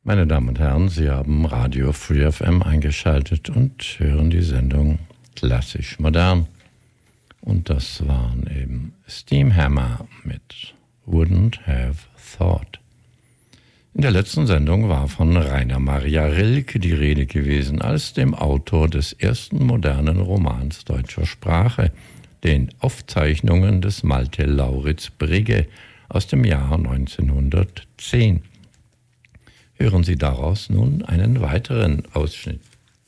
Meine Damen und Herren, Sie haben Radio Free FM eingeschaltet und hören die Sendung Klassisch Modern. Und das waren eben Steamhammer mit Wouldn't Have Thought. In der letzten Sendung war von Rainer Maria Rilke die Rede gewesen, als dem Autor des ersten modernen Romans deutscher Sprache, den Aufzeichnungen des Malte Lauritz Brigge aus dem Jahr 1910. Hören Sie daraus nun einen weiteren Ausschnitt.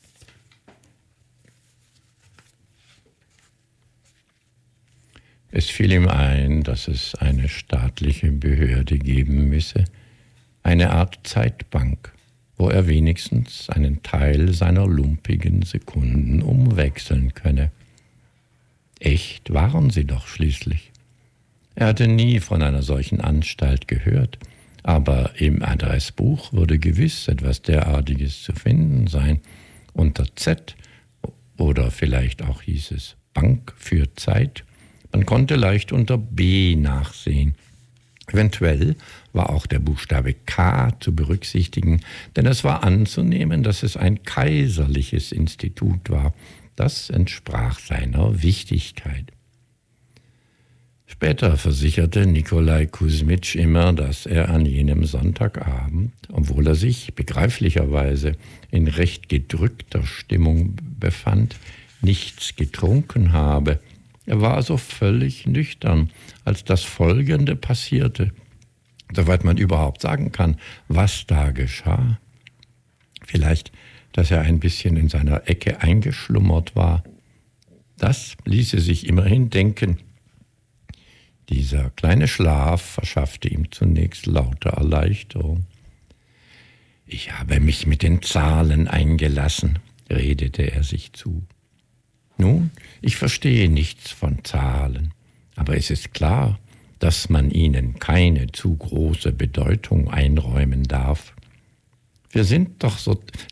Es fiel ihm ein, dass es eine staatliche Behörde geben müsse, eine Art Zeitbank, wo er wenigstens einen Teil seiner lumpigen Sekunden umwechseln könne. Echt waren sie doch schließlich. Er hatte nie von einer solchen Anstalt gehört, aber im Adressbuch würde gewiss etwas derartiges zu finden sein. Unter Z oder vielleicht auch hieß es Bank für Zeit. Man konnte leicht unter B nachsehen. Eventuell war auch der Buchstabe K zu berücksichtigen, denn es war anzunehmen, dass es ein kaiserliches Institut war. Das entsprach seiner Wichtigkeit. Später versicherte Nikolai Kusmitsch immer, dass er an jenem Sonntagabend, obwohl er sich begreiflicherweise in recht gedrückter Stimmung befand, nichts getrunken habe. Er war so völlig nüchtern, als das Folgende passierte, soweit man überhaupt sagen kann, was da geschah. Vielleicht, dass er ein bisschen in seiner Ecke eingeschlummert war. Das ließe sich immerhin denken. Dieser kleine Schlaf verschaffte ihm zunächst lauter Erleichterung. »Ich habe mich mit den Zahlen eingelassen«, redete er sich zu. »Nun, ich verstehe nichts von Zahlen, aber es ist klar, dass man ihnen keine zu große Bedeutung einräumen darf. Sie sind doch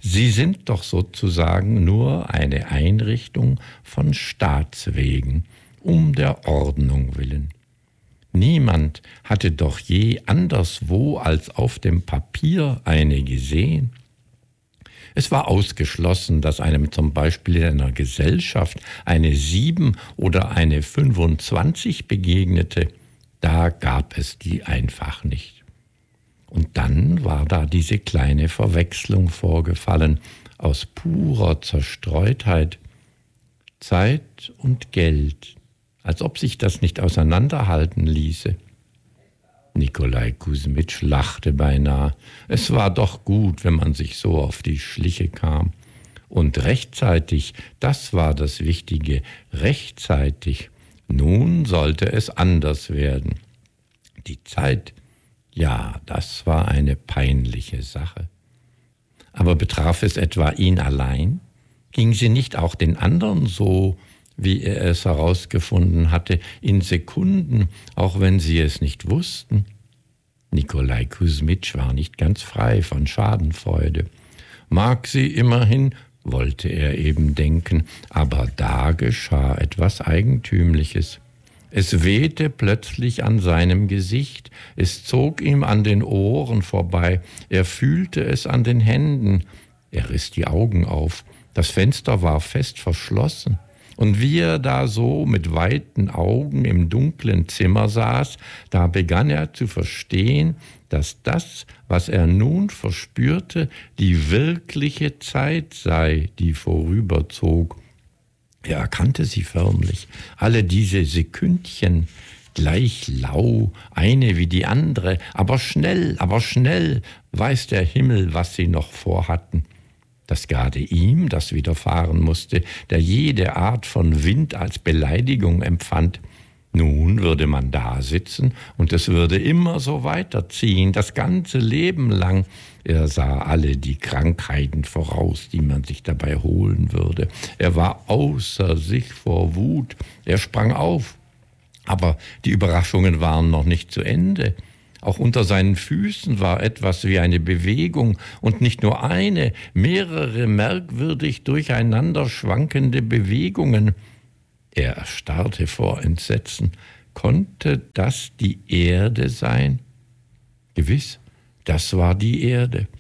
sozusagen nur eine Einrichtung von Staatswegen, um der Ordnung willen. Niemand hatte doch je anderswo als auf dem Papier eine gesehen. Es war ausgeschlossen, dass einem zum Beispiel in einer Gesellschaft eine 7 oder eine 25 begegnete. Da gab es die einfach nicht. Und dann war da diese kleine Verwechslung vorgefallen, aus purer Zerstreutheit. Zeit und Geld, als ob sich das nicht auseinanderhalten ließe. Nikolai Kusmitsch lachte beinahe. Es war doch gut, wenn man sich so auf die Schliche kam. Und rechtzeitig, das war das Wichtige, rechtzeitig. Nun sollte es anders werden. Die Zeit, ja, das war eine peinliche Sache. Aber betraf es etwa ihn allein? Ging sie nicht auch den anderen so, wie er es herausgefunden hatte, in Sekunden, auch wenn sie es nicht wussten? Nikolai Kusmitsch war nicht ganz frei von Schadenfreude. Mag sie immerhin, wollte er eben denken, aber da geschah etwas Eigentümliches. Es wehte plötzlich an seinem Gesicht, es zog ihm an den Ohren vorbei, er fühlte es an den Händen. Er riss die Augen auf, das Fenster war fest verschlossen. Und wie er da so mit weiten Augen im dunklen Zimmer saß, da begann er zu verstehen, dass das, was er nun verspürte, die wirkliche Zeit sei, die vorüberzog. Er erkannte sie förmlich, alle diese Sekündchen, gleich lau, eine wie die andere, aber schnell, weiß der Himmel, was sie noch vorhatten. Dass gerade ihm das widerfahren musste, der jede Art von Wind als Beleidigung empfand. Nun würde man da sitzen und es würde immer so weiterziehen, das ganze Leben lang. Er sah alle die Krankheiten voraus, die man sich dabei holen würde. Er war außer sich vor Wut. Er sprang auf. Aber die Überraschungen waren noch nicht zu Ende. Auch unter seinen Füßen war etwas wie eine Bewegung und nicht nur eine, mehrere merkwürdig durcheinander schwankende Bewegungen. Er erstarrte vor Entsetzen. Konnte das die Erde sein? Gewiss, das war die Erde.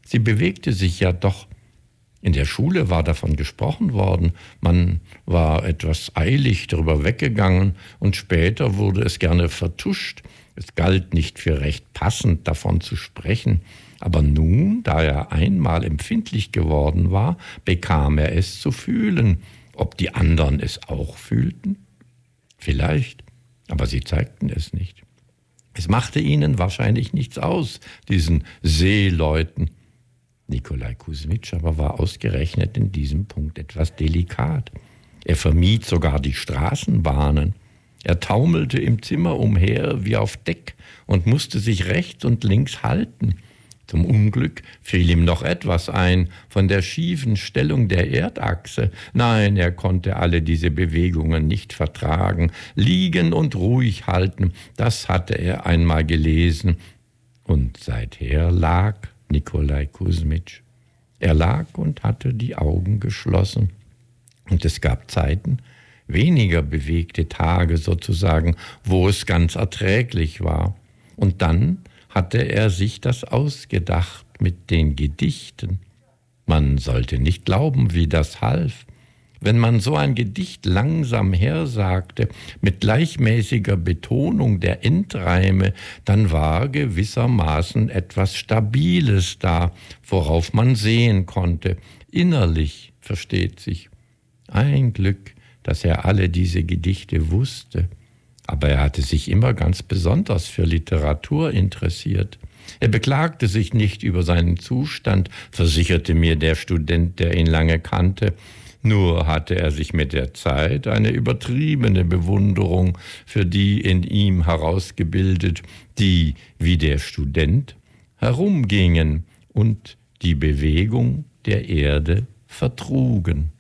Sie bewegte sich ja doch. In der Schule war davon gesprochen worden, man war etwas eilig darüber weggegangen und später wurde es gerne vertuscht. Es galt nicht für recht passend, davon zu sprechen. Aber nun, da er einmal empfindlich geworden war, bekam er es zu fühlen. Ob die anderen es auch fühlten? Vielleicht, aber sie zeigten es nicht. Es machte ihnen wahrscheinlich nichts aus, diesen Seeleuten. Nikolai Kusmitsch aber war ausgerechnet in diesem Punkt etwas delikat. Er vermied sogar die Straßenbahnen. Er taumelte im Zimmer umher wie auf Deck und musste sich rechts und links halten. Zum Unglück fiel ihm noch etwas ein von der schiefen Stellung der Erdachse. Nein, er konnte alle diese Bewegungen nicht vertragen. Liegen und ruhig halten, das hatte er einmal gelesen. Und seither lag Nikolai Kusmitsch. Er lag und hatte die Augen geschlossen. Und es gab Zeiten, weniger bewegte Tage sozusagen, wo es ganz erträglich war. Und dann hatte er sich das ausgedacht mit den Gedichten. Man sollte nicht glauben, wie das half. Wenn man so ein Gedicht langsam hersagte, mit gleichmäßiger Betonung der Endreime, dann war gewissermaßen etwas Stabiles da, worauf man sehen konnte. Innerlich, versteht sich. Ein Glück, dass er alle diese Gedichte wusste. Aber er hatte sich immer ganz besonders für Literatur interessiert. Er beklagte sich nicht über seinen Zustand, versicherte mir der Student, der ihn lange kannte. Nur hatte er sich mit der Zeit eine übertriebene Bewunderung für die in ihm herausgebildet, die, wie der Student, herumgingen und die Bewegung der Erde vertrugen.